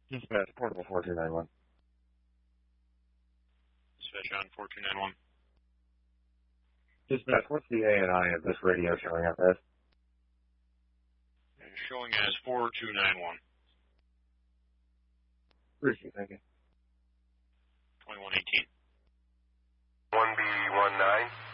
Dispatch, portable 4291. Dispatch on 4291. Dispatch, what's the ANI of this radio showing up as? It's showing as 4291. Appreciate it, thank you. 2118. 1B19.